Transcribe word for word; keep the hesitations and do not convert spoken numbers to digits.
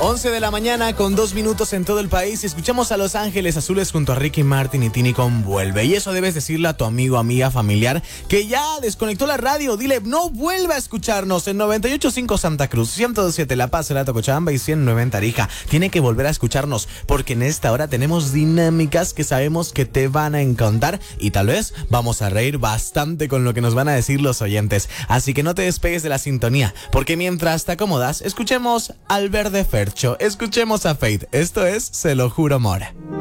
once de la mañana con dos minutos en todo el país. Escuchamos a Los Ángeles Azules junto a Ricky Martin y Tini con Vuelve. Y eso debes decirle a tu amigo, amiga, familiar que ya desconectó la radio. Dile, no vuelva a escucharnos en noventa y ocho punto cinco Santa Cruz, ciento dos punto siete La Paz, Cerato, Cochabamba y ciento nueve en Tarija. Tiene que volver a escucharnos porque en esta hora tenemos dinámicas que sabemos que te van a encantar y tal vez vamos a reír bastante con lo que nos van a decir los oyentes. Así que no te despegues de la sintonía, porque mientras te acomodas, escuchemos al Verde Fercho, escuchemos a Fate. Esto es Se lo juro, amor.